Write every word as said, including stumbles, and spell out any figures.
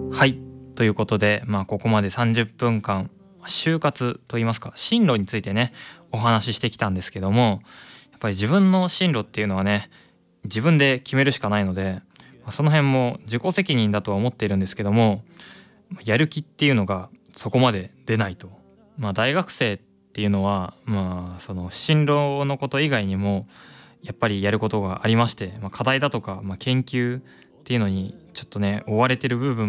はい、ということで、まあ、ここまでさんじゅっぷんかん就活といいますか進路についてねお話ししてきたんですけども、やっぱり自分の進路っていうのはね自分で決めるしかないので、まあその辺も自己責任だとは思っているんですけども、やる気っていうのがそこまで出ないと。まあ、大学生っていうのは、まあ、その進路のこと以外にもやっぱりやることがありまして、まあ、課題だとか、まあ、研究っていうのにちょっとね追われてる部分